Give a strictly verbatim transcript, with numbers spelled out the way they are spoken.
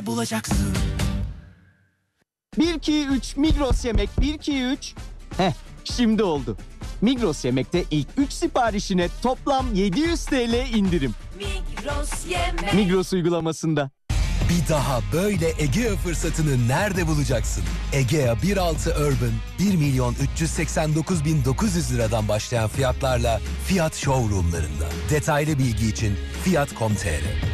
bulacaksın. bir iki üç Migros Yemek bir iki üç. Heh, şimdi oldu. Migros Yemek'te ilk üç siparişine toplam yedi yüz TL indirim. Migros Yemek. Migros uygulamasında. Bir daha böyle Egea fırsatını nerede bulacaksın? Egea bir altı Urban bir milyon üç yüz seksen dokuz bin dokuz yüz liradan başlayan fiyatlarla Fiyat Showroom'larında. Detaylı bilgi için fiyat nokta com nokta tr.